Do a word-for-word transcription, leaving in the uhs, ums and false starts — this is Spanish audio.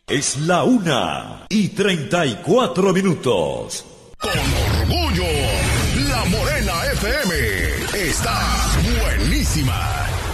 Es la una y treinta y cuatro minutos. Con orgullo, La Morena F M está buenísima.